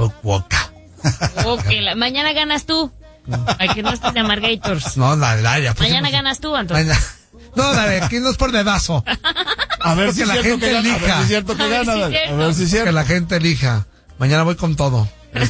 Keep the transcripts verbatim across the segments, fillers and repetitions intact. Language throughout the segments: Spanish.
Fukuoka. Ok, la, mañana ganas tú. Hay que no estés de Amargators. No, dale, dale. Ya mañana ganas tú, Antonio. Mañana. No, dale, aquí no es por dedazo. A ver si la es gente que elija. A ver si es cierto que gana. A ver si es cierto. Que la gente elija. Mañana voy con todo.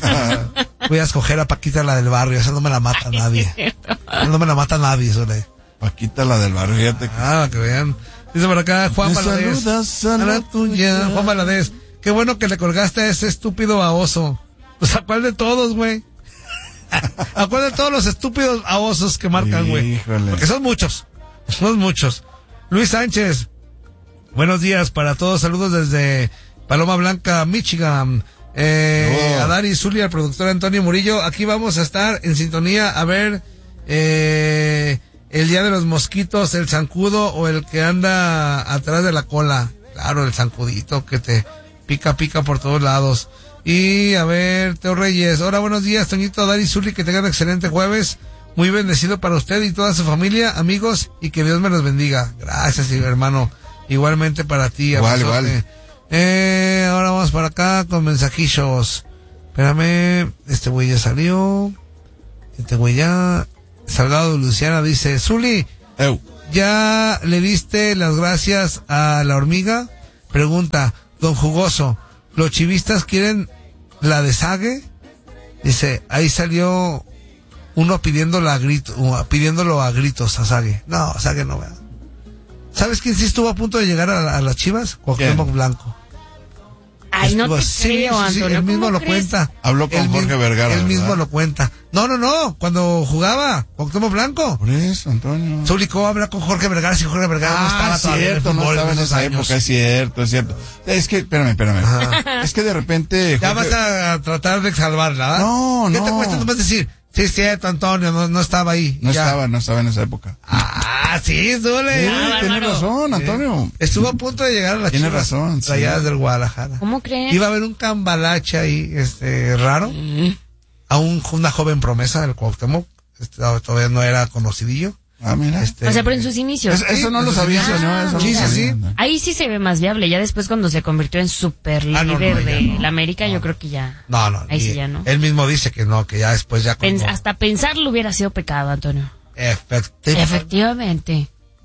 Voy a escoger a Paquita, la del barrio. Esa no me la mata nadie. Esa no me la mata nadie, Sole. Paquita, la del barrio, fíjate. Que... Ah, que vean. Dice por acá Juan Valadez. A la tuya. Juan Valadez. Qué bueno que le colgaste a ese estúpido baboso. Pues a cuál de todos, güey. ¿A cuál de todos los estúpidos babosos que marcan, güey? Porque son muchos. Son muchos. Luis Sánchez. Buenos días para todos. Saludos desde Paloma Blanca, Michigan. Eh, oh. A Dari Zulia, al productor Antonio Murillo. Aquí vamos a estar en sintonía a ver eh, el día de los mosquitos, el zancudo o el que anda atrás de la cola. Claro, el zancudito que te pica, pica por todos lados. Y a ver, Teo Reyes. Hola, buenos días, Toñito, Dari Zuli, que tengan excelente jueves. Muy bendecido para usted y toda su familia, amigos, y que Dios me los bendiga. Gracias, hermano. Igualmente para ti. Igual, igual. Eh, ahora vamos para acá con mensajillos. Espérame, este güey ya salió. Este güey ya. Salgado de Luciana dice, Zuli, Eu. ¿ya le diste las gracias a la hormiga? Pregunta, don Jugoso, ¿los chivistas quieren la de Sague? Dice, ahí salió uno pidiéndolo a gritos, pidiéndolo a gritos a Sague. No, Sague no, ¿verdad? ¿Sabes quién sí estuvo a punto de llegar a, a las Chivas? Cuauhtémoc Blanco. Ay, estuvo, no te sí, creo, sí, Antonio. sí, él mismo lo crees? cuenta. Habló con él Jorge mismo, Vergara. Él mismo ¿verdad? lo cuenta. No, no, no, cuando jugaba Cuauhtémoc Blanco. Por eso, Antonio. Zulicó habla con Jorge Vergara, si Jorge Vergara ah, no estaba todavía cierto, en el fútbol no estaba en esa años. época, es cierto, es cierto. Es que, espérame, espérame. Ajá. Es que de repente... Ya Jorge... vas a tratar de salvarla, ¿verdad? No, ¿Qué no. te cuesta nomás decir? Sí, es cierto, Antonio, no, no estaba ahí. No ya. estaba, no estaba en esa época. Ah, sí, Zule. Sí, Ah, tiene razón, Antonio. Sí. Estuvo a punto de llegar a las Tiene Chivas razón, sí. Rayadas del Guadalajara. ¿Cómo crees? Iba a haber un cambalache ahí, este, raro. Mm. A un, una joven promesa del Cuauhtémoc. Este, todavía no era conocidillo. Ah, mira. Este, o sea, pero en sus inicios. Es, eso no lo sabía, ah, ¿no? Eso sí, no sí, sí. Ahí sí se ve más viable. Ya después cuando se convirtió en super líder ah, no, no, de no, la América, no. Yo creo que ya. No, no. Ahí sí ya no. Él mismo dice que no, que ya después ya. Pens- hasta pensarlo hubiera sido pecado, Antonio. Efecti- Efectivamente.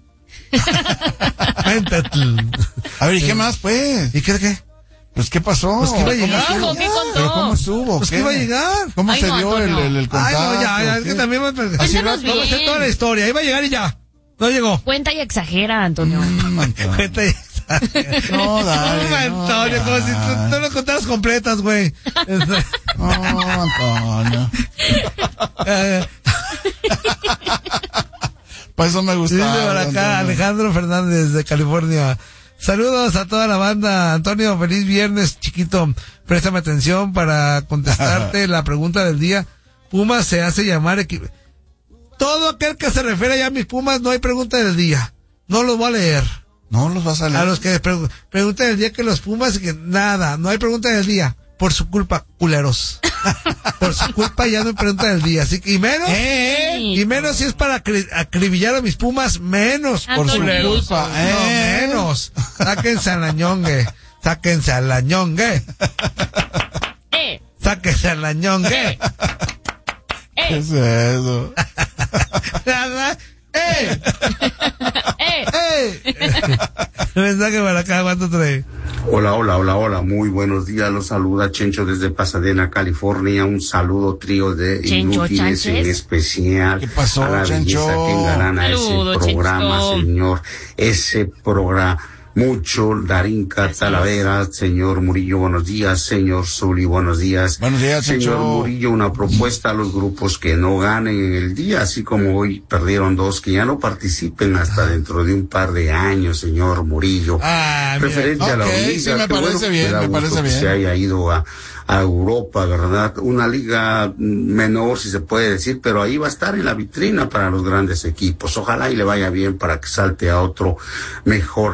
A ver, ¿y qué más, pues? ¿Y qué, qué? Pues, ¿qué pasó? Pues que iba a llegar. ¿Cómo? ¿Qué contó? ¿Pero cómo estuvo? Pues ¿qué? que iba a llegar. ¿Cómo Ay, se no, dio el, el, el contacto? Ay, no, ya, ya, es que también me... Así no, no sé toda la historia. Iba a llegar y ya. No llegó. Cuenta y exagera, Antonio. Mm, Antonio. Cuenta y exagera. No, dale. No, Antonio, no, como si tú, tú no contaras completas, güey. No, Antonio. Para eso me gusta. Dice por acá Alejandro Fernández de California. Saludos a toda la banda. Antonio, feliz viernes, chiquito. Préstame atención para contestarte la pregunta del día. Pumas se hace llamar equipo. Todo aquel que se refiere ya a mis Pumas, no hay pregunta del día. No los voy a leer. No los vas a leer. A los que pre- preguntan del día que los Pumas y que nada, no hay pregunta del día. Por su culpa, culeros. Por su culpa ya no hay pregunta del día. Así que, y menos, ¿Eh? y menos si es para acri- acribillar a mis Pumas, menos por su Antonio. culpa. ¿Eh? No, menos. Sáquense a la ñongue. Sáquense a la ñongue. Eh, Sáquense a la ñongue. ¿Qué eh, es eso? Nada. ¡Eh! eh. ¡Eh! Mensaje para acá, ¿cuánto trae? Hola, hola, hola, hola, muy buenos días, los saluda Chencho desde Pasadena, California, un saludo trío de Chencho inútiles, Sánchez. en especial ¿Qué pasó, a la Chencho? belleza que engalana Saludo, ese programa, Chencho. señor, ese programa. Mucho, Darinka Talavera, señor Murillo, buenos días, señor Zuli, buenos días. Buenos días, señor Chencho. Murillo, una propuesta a los grupos que no ganen en el día, así como hoy perdieron dos, que ya no participen hasta ah. dentro de un par de años, señor Murillo. Ah, Referente mira. a la Okay, liga, sí, me que parece bueno, bien, me da me gusto parece que bien. se haya ido a, a Europa, ¿verdad? Una liga menor, si se puede decir, pero ahí va a estar en la vitrina para los grandes equipos. Ojalá y le vaya bien para que salte a otro mejor.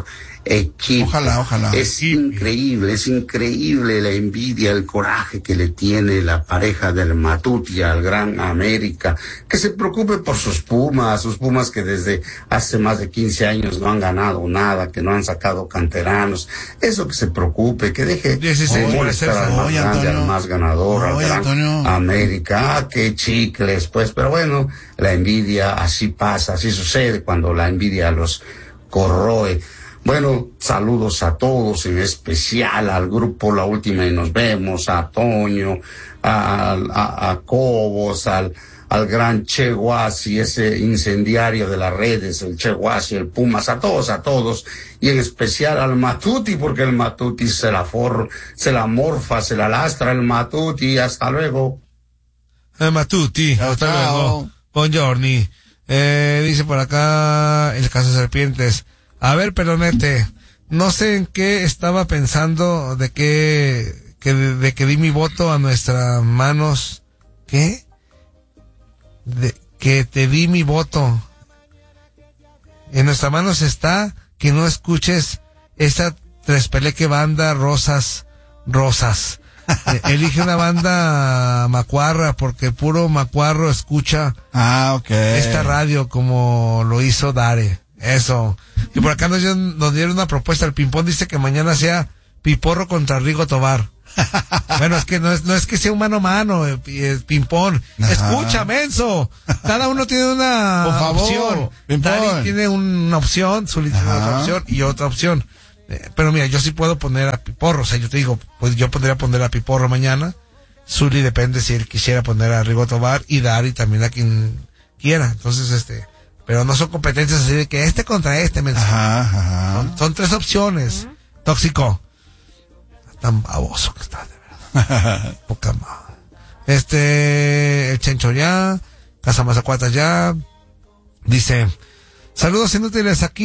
equipo. Ojalá, ojalá. Es increíble, es increíble la envidia, el coraje que le tiene la pareja del Matute al Gran América. Que se preocupe por sus Pumas, sus Pumas que desde hace más de quince años no han ganado nada, que no han sacado canteranos. Eso que se preocupe, que deje de molestar al más grande, al más ganador, al Gran Antonio. América. Ah, qué chicles, pues, pero bueno, la envidia así pasa, así sucede cuando la envidia los corroe. Bueno, saludos a todos, en especial al grupo La Última y Nos Vemos, a Toño, a, a, a Cobos, al, al gran Che Guasi, ese incendiario de las redes, el Che Guasi, el Pumas, a todos, a todos, y en especial al Matute, porque el Matute se la for, se la morfa, se la lastra el Matute, hasta luego. El Matute, hasta luego. Buongiorno. Eh, dice por acá el caso de serpientes. A ver, Pelonete, no sé en qué estaba pensando de que, que de, de que di mi voto a nuestras manos. ¿Qué? De que te di mi voto. En nuestras manos está que no escuches esa trespeleque banda rosas, rosas. Elige una banda macuarra porque puro macuarro escucha ah, okay. esta radio como lo hizo Dare. Eso. Y por acá nos dieron, nos dieron una propuesta. El Pimpón dice que mañana sea Piporro contra Rigo Tobar. Bueno, es que no es, no es que sea un mano a mano, el, el Pimpón. Ajá. Escucha, menso. Cada uno tiene una por favor, opción. Pimpón. Dari tiene una opción, Zuli tiene otra opción y otra opción. Eh, pero mira, yo sí puedo poner a Piporro. O sea, yo te digo, pues yo podría poner a Piporro mañana. Zuli depende si él quisiera poner a Rigo Tobar y Dari también a quien quiera. Entonces, este... pero no son competencias así de que este contra este, mensaje. Ajá, ajá. Son, son tres opciones. Uh-huh. Tóxico. Tan baboso que está, de verdad. Poca madre. Este, el Chencho ya, Casa Mazacuata ya. Dice, saludos inútiles aquí.